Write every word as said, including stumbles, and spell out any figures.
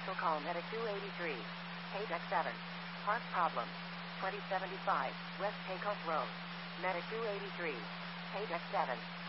Commercial call Medic two eighty-three. Paydeck seven. Park problem. twenty seventy-five West Pecos Road. Medic two eighty-three. Paydeck seven.